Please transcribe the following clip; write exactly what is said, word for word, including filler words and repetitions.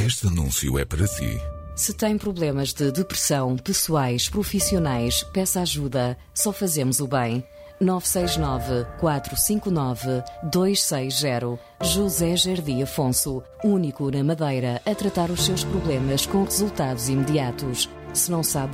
Este anúncio é para si. Se tem problemas de depressão, pessoais, profissionais, peça ajuda. Só fazemos o bem. nove seis nove, quatro cinco nove, dois seis zero. José Jardim Afonso, único na Madeira a tratar os seus problemas com resultados imediatos. Se não sabe